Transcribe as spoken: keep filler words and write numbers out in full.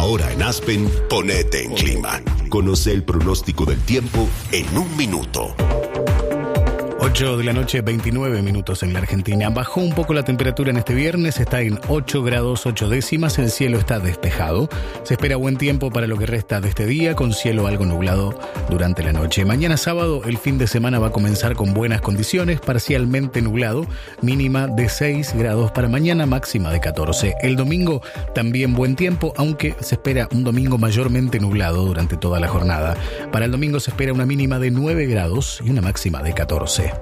Ahora en Aspen, ponete en clima. Conoce el pronóstico del tiempo en un minuto. ocho de la noche, veintinueve minutos en la Argentina. Bajó un poco la temperatura en este viernes, está en ocho grados ocho décimas, el cielo está despejado. Se espera buen tiempo para lo que resta de este día, con cielo algo nublado durante la noche. Mañana sábado, el fin de semana va a comenzar con buenas condiciones, parcialmente nublado, mínima de seis grados para mañana, máxima de catorce. El domingo también buen tiempo, aunque se espera un domingo mayormente nublado durante toda la jornada. Para el domingo se espera una mínima de nueve grados y una máxima de catorce.